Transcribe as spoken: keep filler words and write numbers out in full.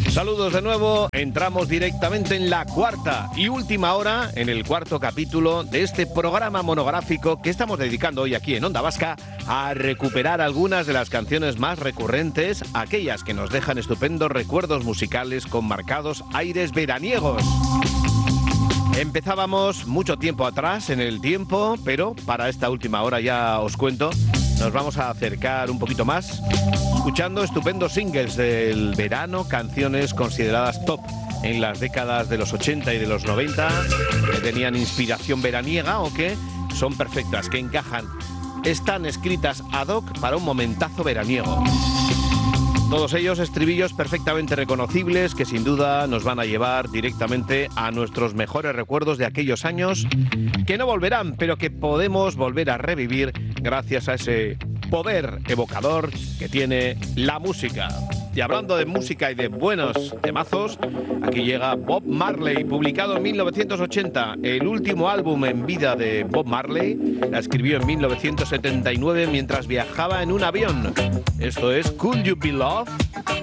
Saludos de nuevo, entramos directamente en la cuarta y última hora, en el cuarto capítulo de este programa monográfico que estamos dedicando hoy aquí en Onda Vasca a recuperar algunas de las canciones más recurrentes, aquellas que nos dejan estupendos recuerdos musicales con marcados aires veraniegos. Empezábamos mucho tiempo atrás en el tiempo, pero para esta última hora ya os cuento, nos vamos a acercar un poquito más, escuchando estupendos singles del verano, canciones consideradas top en las décadas de los ochenta y de los noventa, que tenían inspiración veraniega o que son perfectas, que encajan, están escritas ad hoc para un momentazo veraniego. Todos ellos estribillos perfectamente reconocibles que sin duda nos van a llevar directamente a nuestros mejores recuerdos de aquellos años que no volverán, pero que podemos volver a revivir gracias a ese poder evocador que tiene la música. Y hablando de música y de buenos temazos, aquí llega Bob Marley, publicado en mil novecientos ochenta, el último álbum en vida de Bob Marley. La escribió en mil novecientos setenta y nueve mientras viajaba en un avión. Esto es Could You Be Loved?